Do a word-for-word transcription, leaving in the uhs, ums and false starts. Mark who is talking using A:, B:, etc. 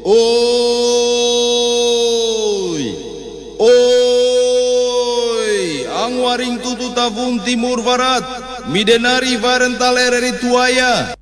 A: Oi, oi, ang waring tutu tabung timur barat, midenari varentalere rituaya.